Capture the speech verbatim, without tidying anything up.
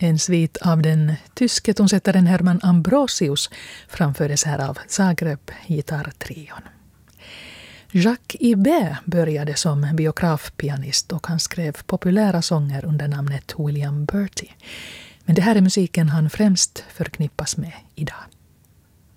En svit av den tyske tonsättaren Hermann Ambrosius framfördes här av Zagreb gitarrtrion. Jacques Ibert började som biografpianist och han skrev populära sånger under namnet William Bertie. Men det här är musiken han främst förknippas med idag.